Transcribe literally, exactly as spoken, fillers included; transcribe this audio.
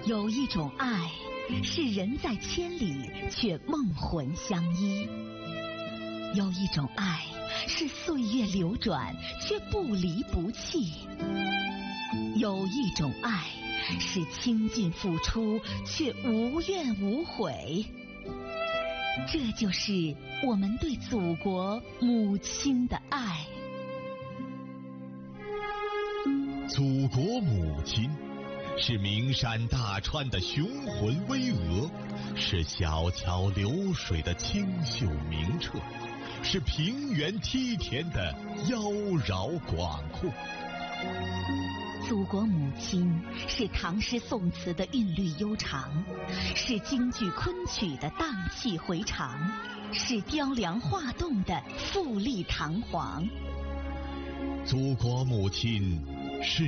有一种爱，是人在千里却梦魂相依；有一种爱，是岁月流转却不离不弃；有一种爱，是倾尽付出却无怨无悔。这就是我们对祖国母亲的爱。 祖国母亲是名山大川的雄浑巍峨，是小桥流水的清秀明澈，是平原梯田的妖娆广阔。 祖国母亲是唐诗宋词的韵律悠长，是京剧昆曲的荡气回肠，是雕梁画栋的富丽堂皇。 祖国母亲是